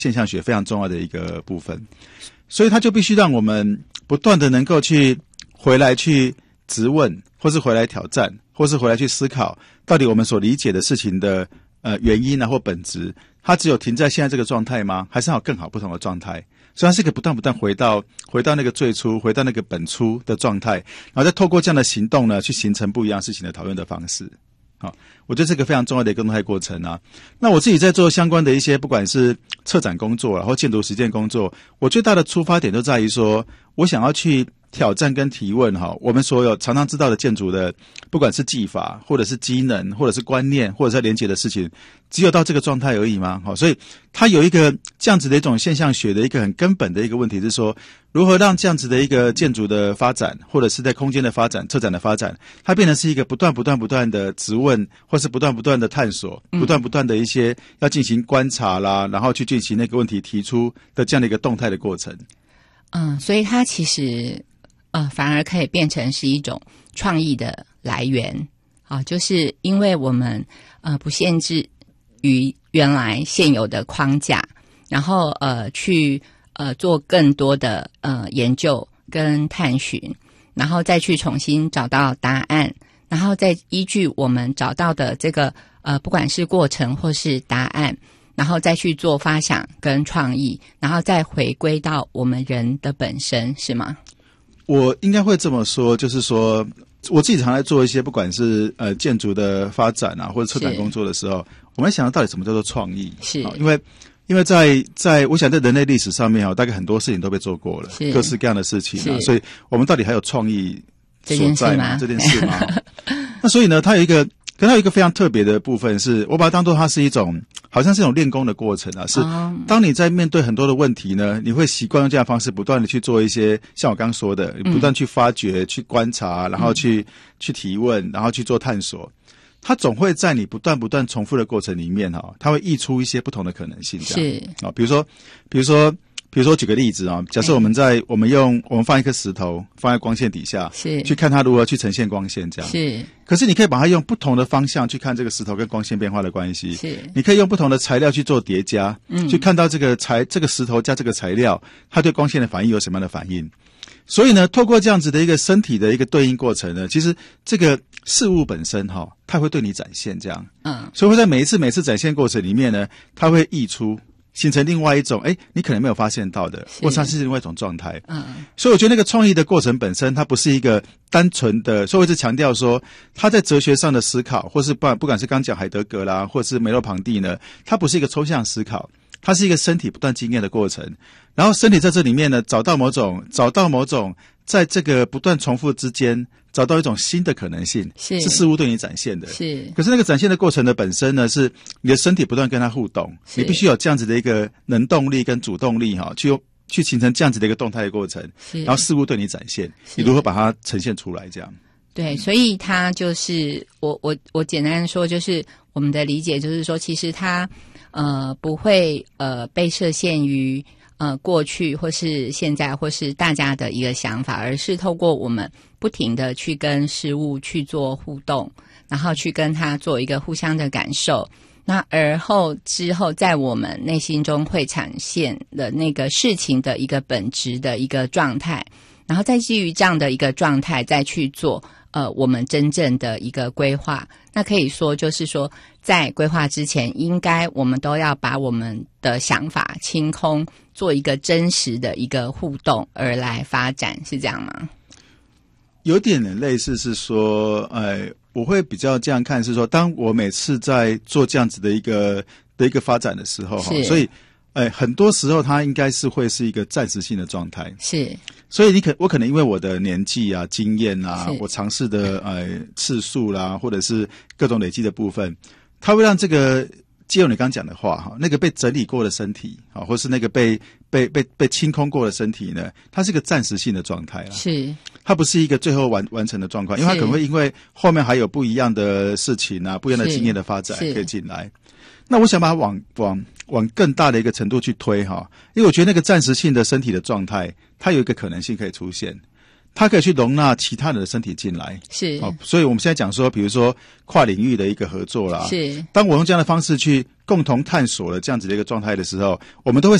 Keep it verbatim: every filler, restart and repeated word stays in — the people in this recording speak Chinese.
现象学非常重要的一个部分，所以它就必须让我们不断的能够去回来去质问，或是回来挑战，或是回来去思考，到底我们所理解的事情的呃原因啊或本质，它只有停在现在这个状态吗？还是还有更好不同的状态？所以它是一个不断不断回到回到那个最初，回到那个本初的状态，然后再透过这样的行动呢，去形成不一样事情的讨论的方式。好，我觉得这个非常重要的一个动态过程啊。那我自己在做相关的一些，不管是策展工作然后建筑实践工作，我最大的出发点就在于说，我想要去挑战跟提问哈，我们所有常常知道的建筑的，不管是技法，或者是机能，或者是观念，或者是连结的事情，只有到这个状态而已吗？好，所以它有一个这样子的一种现象学的一个很根本的一个问题是说，如何让这样子的一个建筑的发展，或者是在空间的发展、策展的发展，它变成是一个不断不断不断的质问，或是不断不断的探索，不断不断的一些要进行观察啦，然后去进行那个问题提出的这样的一个动态的过程。 嗯，所以它其实呃反而可以变成是一种创意的来源啊，就是因为我们呃不限制于原来现有的框架，然后呃去呃做更多的呃研究跟探寻，然后再去重新找到答案，然后再依据我们找到的这个呃不管是过程或是答案，然后再去做发想跟创意，然后再回归到我们人的本身，是吗？ 我应该会这么说，就是说我自己常在做一些不管是呃建筑的发展啊，或者策展工作的时候，我们想到到底什么叫做创意？ 是， 因为因为在在我想在人类历史上面啊，大概很多事情都被做过了，各式各样的事情啊，所以我们到底还有创意所在吗？这件事吗？那所以呢，它有一个，可它有一个非常特别的部分是，我把它当作它是一种，好像是一种练功的过程啊。是，当你在面对很多的问题呢，你会习惯用这样的方式，不断的去做一些，像我刚刚说的，不断去发掘、去观察，然后去去提问，然后去做探索。它总会在你不断不断重复的过程里面哈，它会溢出一些不同的可能性。这样是啊，比如说，比如说。比如说举个例子啊，假设我们在我们用我们放一颗石头放在光线底下，是去看它如何去呈现光线这样。是，可是你可以把它用不同的方向去看这个石头跟光线变化的关系。是，你可以用不同的材料去做叠加，嗯，去看到这个材这个石头加这个材料，它对光线的反应有什么样的反应。所以呢，透过这样子的一个身体的一个对应过程呢，其实这个事物本身哈，它会对你展现这样。嗯，所以会在每一次每次展现过程里面呢，它会溢出。形成另外一种，哎，你可能没有发现到的，或者它是另外一种状态。嗯，所以我觉得那个创意的过程本身，它不是一个单纯的，所以我一直强调说，他在哲学上的思考，或是不不管是刚讲海德格啦，或是梅洛庞蒂呢，它不是一个抽象思考，它是一个身体不断经验的过程。然后身体在这里面呢，找到某种，找到某种，在这个不断重复之间，找到一种新的可能性，是是事物对你展现的。是，可是那个展现的过程的本身呢，是你的身体不断跟它互动，你必须有这样子的一个能动力跟主动力哈，去去形成这样子的一个动态的过程，然后事物对你展现，你如何把它呈现出来，这样。 对，所以它就是我我我简单说，就是我们的理解就是说，其实它呃不会呃被设限于。呃，过去或是现在或是大家的一个想法，而是透过我们不停的去跟事物去做互动，然后去跟它做一个互相的感受，那而后之后在我们内心中会产现的那个事情的一个本质的一个状态，然后再基于这样的一个状态再去做呃我们真正的一个规划。那可以说就是说在规划之前，应该我们都要把我们的想法清空，做一个真实的一个互动而来发展，是这样吗？ 有点类似是说，呃，我会比较这样看是说，当我每次在做这样子的一个的一个发展的时候，所以，呃，很多时候它应该是会是一个暂时性的状态。是，所以你可我可能因为我的年纪啊、经验啊，我尝试的呃次数啦，或者是各种累积的部分，它会让这个。借用你刚讲的话哈，那个被整理过的身体啊，或是那个被被被被清空过的身体呢，它是一个暂时性的状态啦。是，它不是一个最后完完成的状况，因为它可能会因为后面还有不一样的事情啊、不一样的经验的发展可以进来。那我想把它往往往更大的一个程度去推哈，因为我觉得那个暂时性的身体的状态，它有一个可能性可以出现。 它可以去容纳其他人的身体进来， 是， 哦，所以我们现在讲说，比如说跨领域的一个合作啦， 是， 当我用这样的方式去共同探索了这样子的一个状态的时候，我们都会